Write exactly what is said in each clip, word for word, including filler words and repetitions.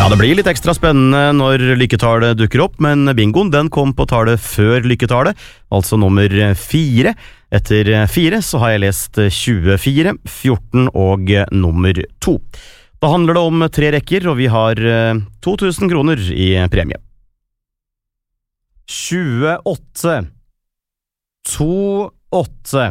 Ja, det blir litt ekstra spennende når lykketallet dukker opp, men bingoen den kom på tallet før lykketallet, altså nummer fire. Etter fire så har jeg lest tjuefire, fjorten og nummer to. Da handler det om tre rekker, og vi har to tusen kroner i premie. tjueåtte, to, åtte.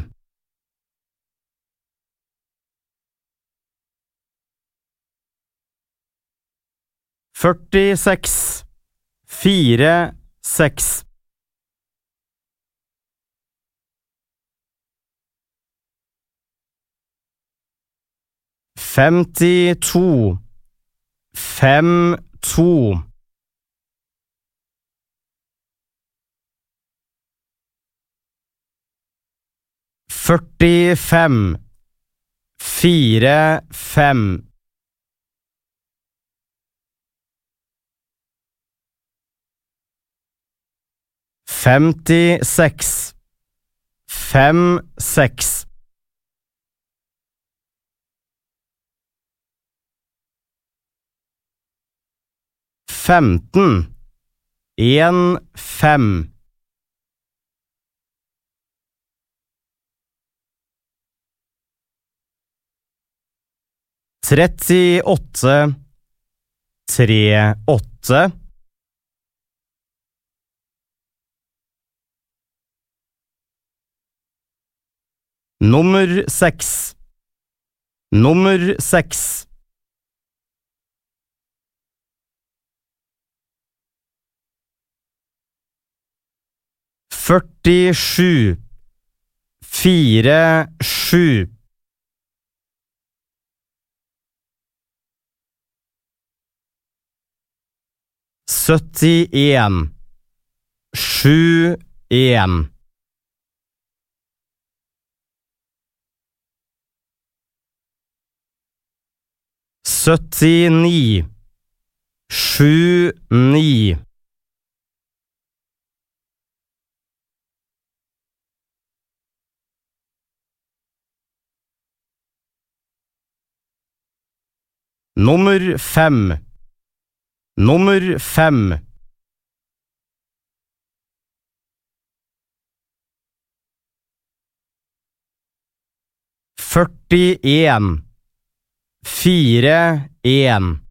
førtiseks, fire, seks. femtito, fem, to. førtifem, fire, fem. femtiseks, fem, seks. femten, en, fem. trettiåtte, tre, åtte. Nummer seks. Nummer seks. førtisju, fire, sju. syttien, sju, en. syttini, sju, ni. Nummer fem. Nummer fem. førtien, fire, en.